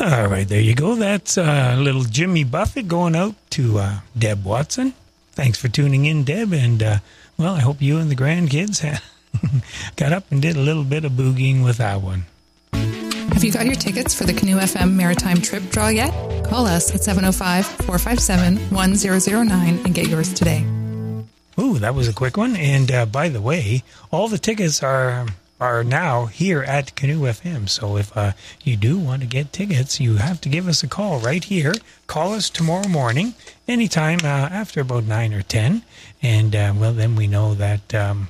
All right, there you go. That's little Jimmy Buffett going out to Deb Watson. Thanks for tuning in, Deb. And, well, I hope you and the grandkids got up and did a little bit of boogieing with that one. Have you got your tickets for the Canoe FM Maritime Trip Draw yet? Call us at 705-457-1009 and get yours today. Ooh, that was a quick one. And by the way, all the tickets are now here at Canoe FM. So if you do want to get tickets, you have to give us a call right here. Call us tomorrow morning, anytime after about 9 or 10. And, well, then we know that...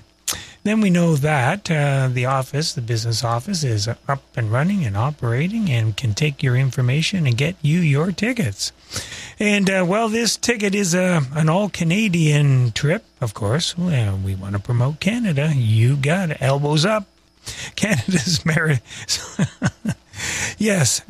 the office, the business office, is up and running and operating and can take your information and get you your tickets. And, well, this ticket is an all-Canadian trip, of course. Well, we want to promote Canada. You got it. Elbows up. Canada's merit. Yes,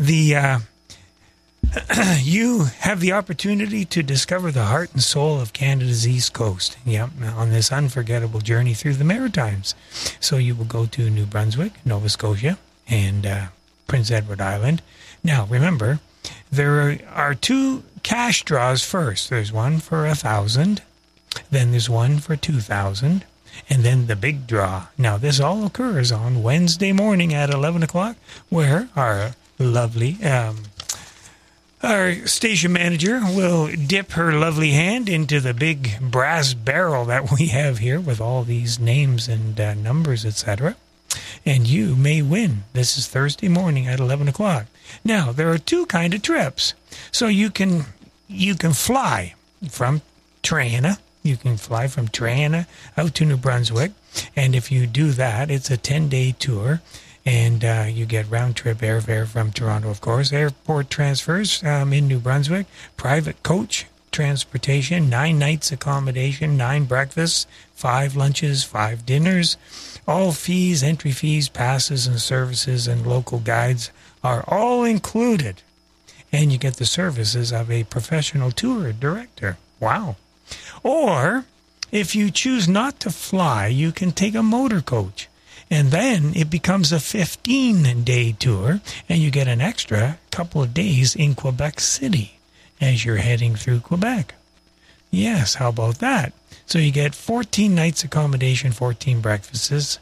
you have the opportunity to discover the heart and soul of Canada's East Coast. Yep, on this unforgettable journey through the Maritimes. So you will go to New Brunswick, Nova Scotia, and Prince Edward Island. Now, remember, there are two cash draws first. There's one for 1,000, then there's one for 2,000, and then the big draw. Now, this all occurs on Wednesday morning at 11 o'clock, where our lovely... our station manager will dip her lovely hand into the big brass barrel that we have here with all these names and numbers, etc. And you may win. This is Thursday morning at 11 o'clock. Now, there are two kind of trips. So you can fly from Triana. You can fly from Triana out to New Brunswick. And if you do that, it's a 10-day tour. And you get round-trip airfare from Toronto, of course. Airport transfers in New Brunswick. Private coach transportation. 9 nights accommodation. 9 breakfasts. 5 lunches. 5 dinners. All fees, entry fees, passes and services and local guides are all included. And you get the services of a professional tour director. Wow. Or, if you choose not to fly, you can take a motor coach. And then it becomes a 15-day tour, and you get an extra couple of days in Quebec City as you're heading through Quebec. Yes, how about that? So you get 14 nights accommodation, 14 breakfasts,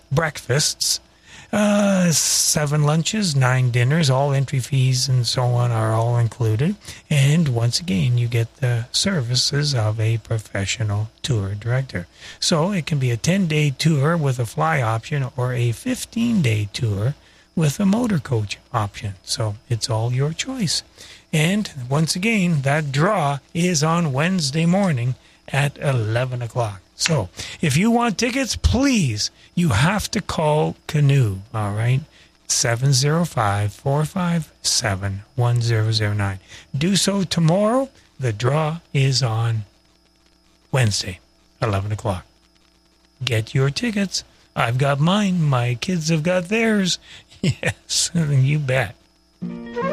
7 lunches, 9 dinners, all entry fees and so on are all included. And once again, you get the services of a professional tour director. So it can be a 10-day tour with a fly option or a 15-day tour with a motor coach option. So it's all your choice. And once again, that draw is on Wednesday morning at 11 o'clock. So, if you want tickets, please, you have to call Canoe, all right? 705-457-1009. Do so tomorrow. The draw is on Wednesday, 11 o'clock. Get your tickets. I've got mine. My kids have got theirs. Yes, you bet.